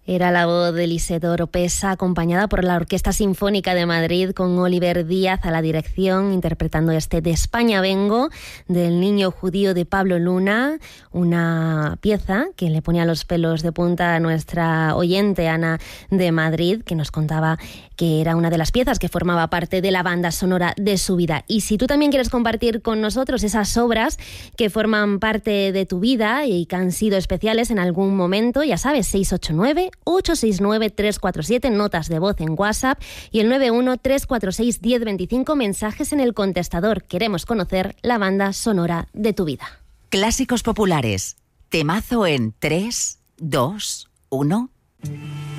Era la voz de Isidoro Pesa, acompañada por la Orquesta Sinfónica de Madrid, con Oliver Díaz a la dirección, interpretando este De España vengo, del Niño judío de Pablo Luna, una pieza que le ponía los pelos de punta a nuestra oyente Ana de Madrid, que nos contaba que era una de las piezas que formaba parte de la banda sonora de su vida. Y si tú también quieres compartir con nosotros esas obras que forman parte de tu vida y que han sido especiales en algún momento, ya sabes, 689-869-347, notas de voz en WhatsApp, y el 91-346-1025, mensajes en el contestador. Queremos conocer la banda sonora de tu vida. Clásicos populares. Temazo en 3, 2, 1...